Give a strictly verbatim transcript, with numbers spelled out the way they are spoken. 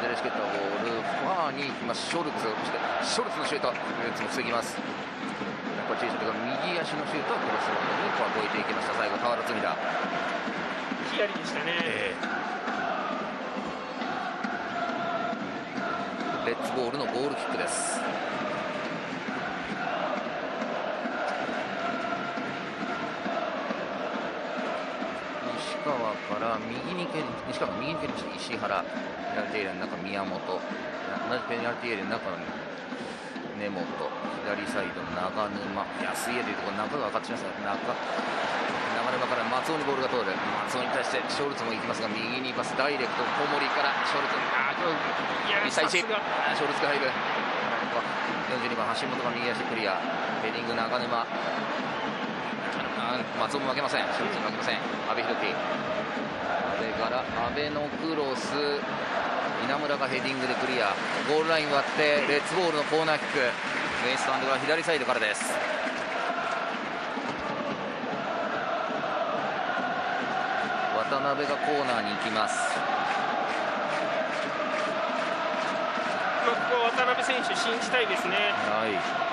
デレシケットはボールファーに行きます。ショルツ、そしてショルツのシュート、ルーツも防ぎます。これチーショットが右足のシュートはクロスバーにここは越えていきました。最後俵積田ヒヤリでしたね、えー、レッツボールのゴールキックです。西川から右に蹴り西川が右に蹴りました。石原、ペナルティーエリアの中宮本、同じペナルティーエリアの中の根本、左サイド長沼、安家というところ中が分かってしまいますが、中長沼から松尾にボールが通る。松尾に対してショルツも行きますが、右にパスダイレクト、小森からショルツ、あーいち対いち、ショルツが入る。よんじゅうにばん橋本が右足クリア、ヘディング長沼、松尾も負けません。ショルツに負けません。阿部寛樹、阿部から阿部のクロス、稲村がヘディングでクリア、ゴールライン割ってレッツボールのコーナーキック。ウェイスタンドは左サイドからです。渡辺がコーナーに行きます。 ここは渡辺選手信じたいですね。 はい、